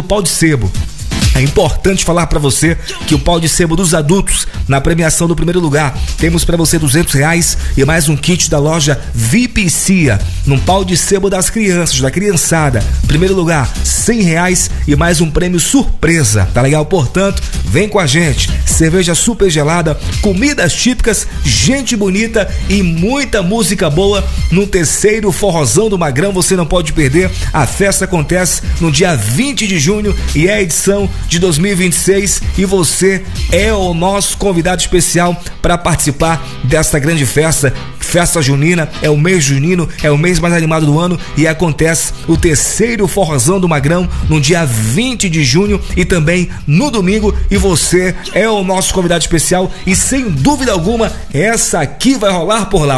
pau de sebo. É importante falar para você que o pau de sebo dos adultos, na premiação do primeiro lugar, temos para você R$200 e mais um kit da loja VIP Cia. Num pau de sebo das crianças, da criançada, primeiro lugar, R$100 e mais um prêmio surpresa. Tá legal? Portanto, vem com a gente. Cerveja super gelada, comidas típicas, gente bonita e muita música boa no terceiro Forrozão do Magrão. Você não pode perder. A festa acontece no dia 20 de junho e é a edição de 2026 e você é o nosso convidado especial para participar desta grande festa. Festa junina, é o mês junino, é o mês mais animado do ano e acontece o terceiro Forrozão do Magrão no dia 20 de junho e também no domingo, e você é o nosso convidado especial e sem dúvida alguma essa aqui vai rolar por lá.